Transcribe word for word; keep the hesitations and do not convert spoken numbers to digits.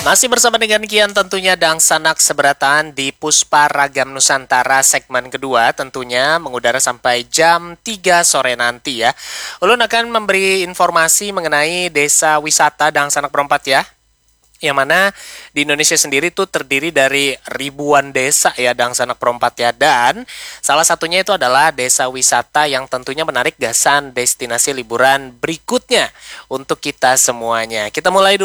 Masih bersama dengan Kian tentunya dan Sanak Seberatan di Puspa Ragam Nusantara segmen kedua tentunya mengudara sampai jam tiga sore nanti ya. Ulun akan memberi informasi mengenai desa wisata dan Sanak Perempat ya. Yang mana di Indonesia sendiri tuh terdiri dari ribuan desa ya dan sanak perompat ya. Dan salah satunya itu adalah desa wisata yang tentunya menarik gasan destinasi liburan berikutnya untuk kita semuanya. Kita mulai dulu.